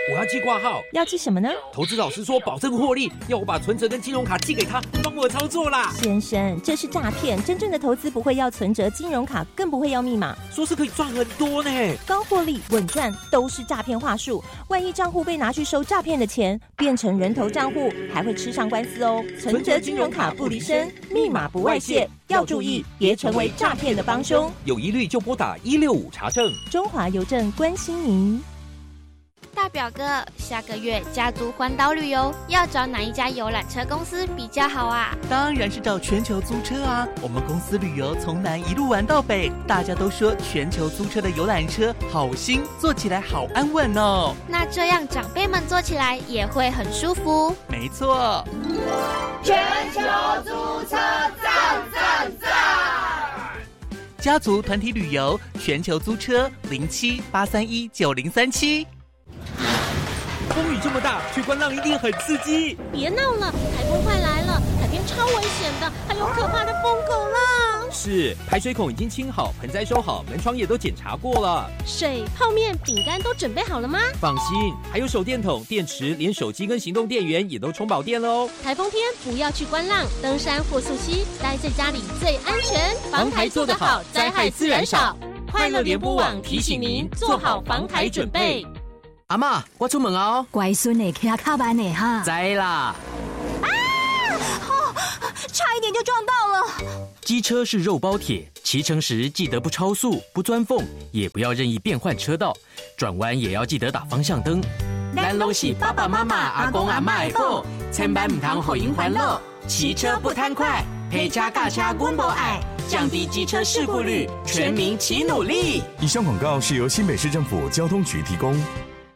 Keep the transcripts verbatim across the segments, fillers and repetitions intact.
我要寄挂号。 要寄什么呢？ 投资老师说保证获利，要我把存折跟金融卡寄给他，帮我操作啦。 先生，这是诈骗，真正的投资不会要存折、金融卡，更不会要密码。 说是可以赚很多呢， 高获利、稳赚都是诈骗话术。万一账户被拿去收诈骗的钱，变成人头账户，还会吃上官司哦。存折、金融卡不离身，密码不外泄，要注意，别成为诈骗的帮凶。 有疑虑就拨打一六五查证。 中华邮政关心您。 大表哥，下个月家族环岛旅游要找哪一家游览车公司比较好啊？ 当然是找全球租车啊！我们公司旅游从南一路玩到北，大家都说全球租车的游览车好新，坐起来好安稳哦。 那这样长辈们坐起来也会很舒服。 没错， 全球租车赞赞赞！ 家族团体旅游，全球租车零七八三一九零三七。 风雨这么大，去观浪一定很刺激。 别闹了，台风快来了，海边超危险的，还有可怕的疯狗浪。 是，排水孔已经清好，盆栽收好，门窗也都检查过了。 水、泡面、饼干都准备好了吗？ 放心，还有手电筒、电池，连手机跟行动电源也都充饱电了哦。 台风天不要去观浪、登山或溯溪，待在家里最安全。 防台做得好，灾害自然少。快乐联播网提醒您做好防台准备。 阿嬷，我出门哦。 乖孙的骑较慢的哈。 知啦。 啊！哦，差一点就撞到了。 机车是肉包铁，骑乘时记得不超速、不钻缝，也不要任意变换车道，转弯也要记得打方向灯。咱拢是爸爸妈妈、阿公阿嬷的宝，千万唔通互因烦恼。骑车不贪快，陪车驾车阮无爱，降低机车事故率，全民齐努力。 以上广告是由新北市政府交通局提供。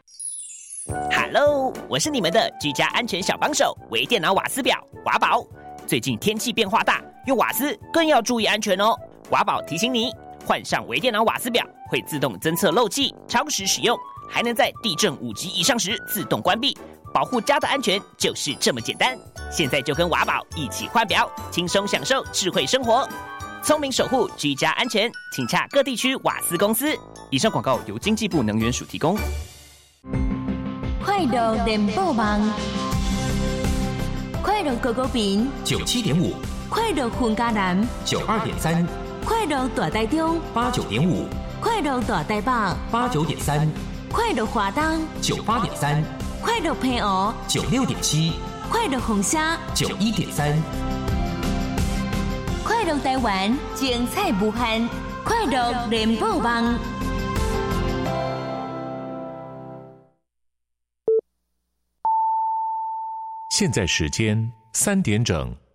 Hello， 我是你们的居家安全小帮手，微电脑瓦斯表瓦宝。最近天气变化大，用瓦斯更要注意安全哦。瓦宝提醒你，换上微电脑瓦斯表会自动侦测漏气，超时使用还能在地震五级以上时自动关闭，保护家的安全就是这么简单。现在就跟瓦宝一起换表，轻松享受智慧生活，聪明守护居家安全，请洽各地区瓦斯公司。以上广告由经济部能源署提供。 快乐联播网，快乐高高屏九七点五， 快乐混嘉南九二点三， 快乐大台中八九点五， 快乐大台北八九点三， 快乐华东九八点三， 快乐平湖九六点七， 快乐红虾九一点三， 快乐台湾精彩无限，快乐联播网。 现在时间三点整。